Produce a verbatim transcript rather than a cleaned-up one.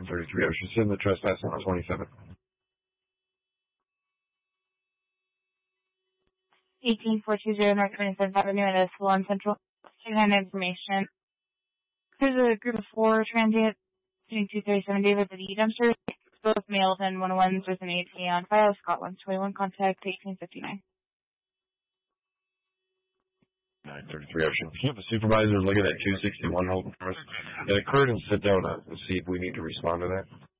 nine thirty-three Ocean, send the trespass on the twenty-seventh. eighteen four two zero North twenty-seventh Avenue at Salon Central. Second-hand information. There's a group of four transient between two thirty-seven Davis at E dumpster. Both males and one oh ones with an A P A on file. Scott one twenty-one, contact eighteen fifty-nine. nine thirty-three Ocean. You have a supervisor looking at two sixty-one holding for us. Yeah, Curtin, sit down and see if we need to respond to that.